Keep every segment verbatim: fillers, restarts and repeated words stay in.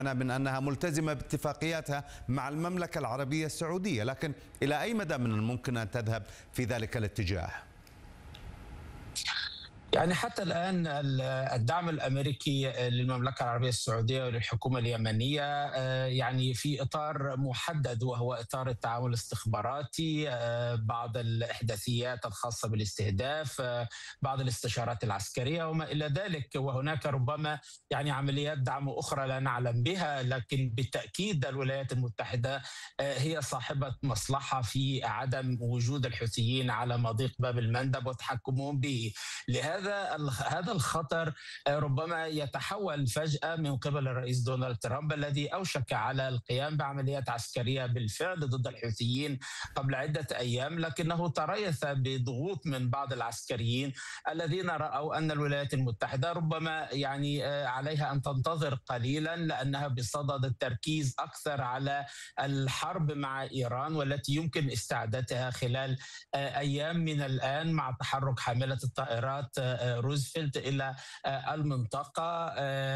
من أنها ملتزمة باتفاقياتها مع المملكة العربية السعودية، لكن إلى أي مدى من الممكن أن تذهب في ذلك الاتجاه؟ يعني حتى الآن الدعم الأمريكي للمملكة العربية السعودية وللحكومة اليمنية يعني في إطار محدد، وهو إطار التعاون الاستخباراتي، بعض الإحداثيات الخاصة بالاستهداف، بعض الاستشارات العسكرية وما إلى ذلك. وهناك ربما يعني عمليات دعم أخرى لا نعلم بها، لكن بالتأكيد الولايات المتحدة هي صاحبة مصلحة في عدم وجود الحوثيين على مضيق باب المندب وتحكمهم به. لهذا هذا الخطر ربما يتحول فجأة من قبل الرئيس دونالد ترامب، الذي أوشك على القيام بعمليات عسكرية بالفعل ضد الحوثيين قبل عدة أيام، لكنه تريث بضغوط من بعض العسكريين الذين رأوا أن الولايات المتحدة ربما يعني عليها أن تنتظر قليلا، لأنها بصدد التركيز أكثر على الحرب مع إيران، والتي يمكن استعادتها خلال أيام من الآن مع تحرك حاملة الطائرات روزفلت إلى المنطقة،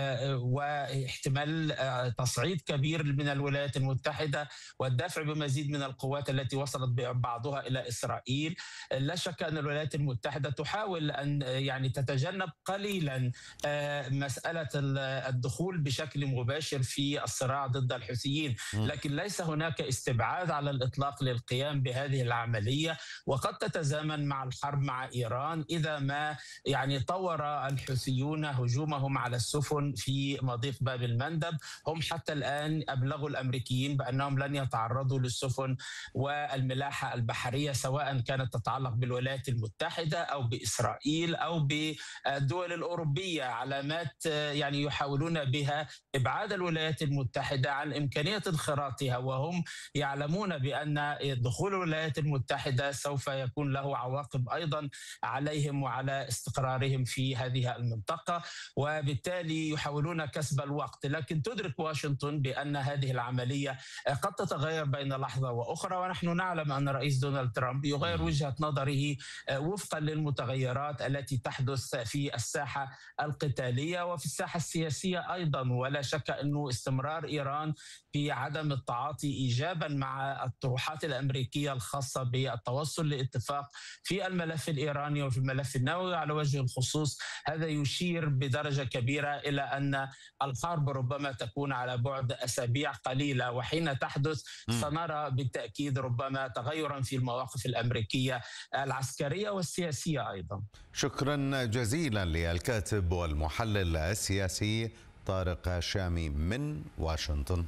واحتمال تصعيد كبير من الولايات المتحدة والدفع بمزيد من القوات التي وصلت بعضها إلى إسرائيل. لا شك أن الولايات المتحدة تحاول أن يعني تتجنب قليلا مسألة الدخول بشكل مباشر في الصراع ضد الحوثيين، لكن ليس هناك استبعاد على الإطلاق للقيام بهذه العملية، وقد تتزامن مع الحرب مع إيران إذا ما يعني طور الحوثيون هجومهم على السفن في مضيق باب المندب. هم حتى الآن أبلغوا الأمريكيين بأنهم لن يتعرضوا للسفن والملاحة البحرية، سواء كانت تتعلق بالولايات المتحدة أو بإسرائيل أو بالدول الأوروبية، علامات يعني يحاولون بها إبعاد الولايات المتحدة عن إمكانية انخراطها، وهم يعلمون بأن دخول الولايات المتحدة سوف يكون له عواقب أيضا عليهم وعلى استقرارهم في هذه المنطقة، وبالتالي يحاولون كسب الوقت. لكن تدرك واشنطن بأن هذه العملية قد تتغير بين لحظة وأخرى، ونحن نعلم أن الرئيس دونالد ترامب يغير وجهة نظره وفقا للمتغيرات التي تحدث في الساحة القتالية وفي الساحة السياسية أيضا. ولا شك أنه استمرار إيران في عدم التعاطي إيجابا مع الطروحات الأمريكية الخاصة بالتوصل لاتفاق في الملف الإيراني وفي الملف النووي على وجه الخصوص، هذا يشير بدرجة كبيرة إلى أن الحرب ربما تكون على بعد أسابيع قليلة، وحين تحدث سنرى بالتأكيد ربما تغيرا في المواقف الأمريكية العسكرية والسياسية أيضا. شكرا جزيلا للكاتب والمحلل السياسي طارق شامي من واشنطن.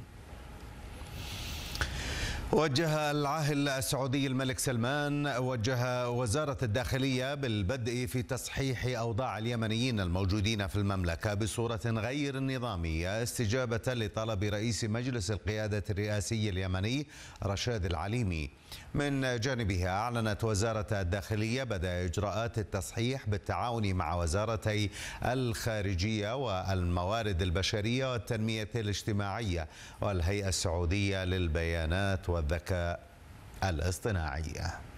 وجه العاهل السعودي الملك سلمان وجه وزارة الداخلية بالبدء في تصحيح أوضاع اليمنيين الموجودين في المملكة بصورة غير نظامية، استجابة لطلب رئيس مجلس القيادة الرئاسي اليمني رشاد العليمي. من جانبها أعلنت وزارة الداخلية بدء إجراءات التصحيح بالتعاون مع وزارتي الخارجية والموارد البشرية والتنمية الاجتماعية والهيئة السعودية للبيانات والذكاء الاصطناعي.